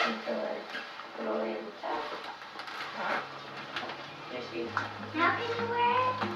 until I put all the way at the top. There she is. Now can you wear it?